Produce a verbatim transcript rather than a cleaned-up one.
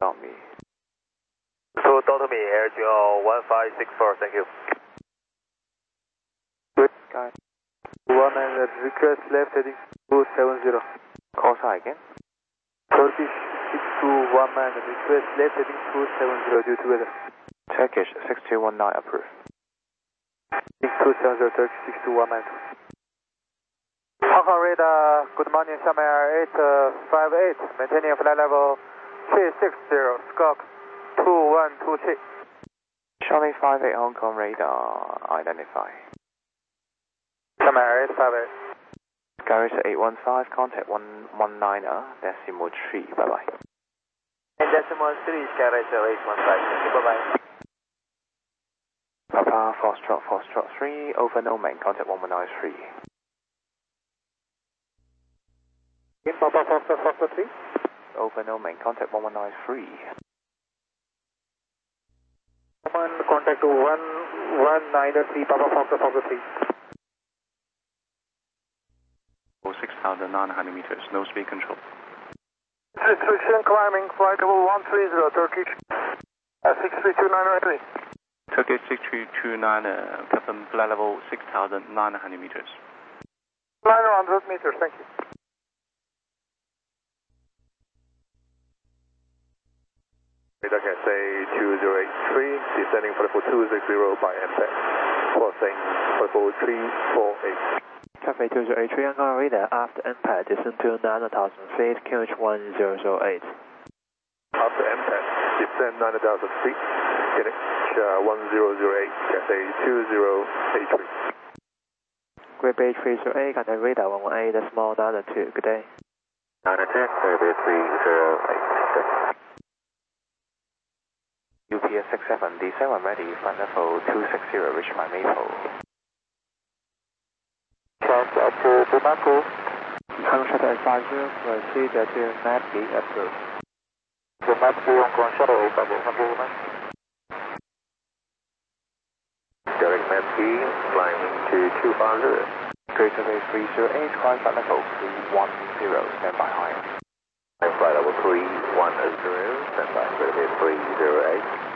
Got me. So Delta Me, Air Geo one five six four, thank you. Good, guys. One and request left heading two seven zero. Call sign again. Turkish six two one man, request left heading two seven zero due to weather. Turkish six two one nine approved. two seven zero, Turkish six two one man. Hong Kong radar, good morning, Xiamen Air eight five eight, maintaining flight level three six zero, Scock two one two three. Charlie five eight Hong Kong radar, identify. Xiamen Air eight five eight. Garage eight one five, contact one one nine, decimal three, bye bye. And decimal three, Garage eight one five, thank you, bye bye. Papa, Foxtrot, Foxtrot three, over no main, contact one one nine three. In Papa Foxtrot, Foxtrot three. Over no main, contact one one nine three. Command, contact one one nine three, Papa Foxtrot, Foxtrot three. six thousand nine hundred meters, no speed control. Restriction climbing, flight level one three zero, Turkish uh, six three two nine three. Turkish six three two nine, uh, confirm flight level six thousand nine hundred meters. nine hundred meters, thank you. Radar can say two zero eight three, descending for level two six zero by impact. Crossing for level three four eight. Cafe two zero eight three, Hong Kong radar, after impact, descend to nine thousand feet, Q H one zero zero eight. After impact, descend nine thousand feet, Q H uh, one zero zero eight, Cafe two zero eight three. Great Bay three zero eight, contact radar one one eight, decimal nine two, good day. nine attack, Great Bay three zero eight, good day. U P S six seven, D seven ready, flight level two six zero, reach my Maple. Charge up to Bamako. Hong Kong Shuttle five zero, proceed to map B approved. The map B Hong Kong Shuttle, Bubble, Bubble, Direct map B, flying to two five zero. Greater Bay three zero eight, climb flight level three one zero, stand by higher. Flight level three one zero, stand by, Greater Bay three zero eight.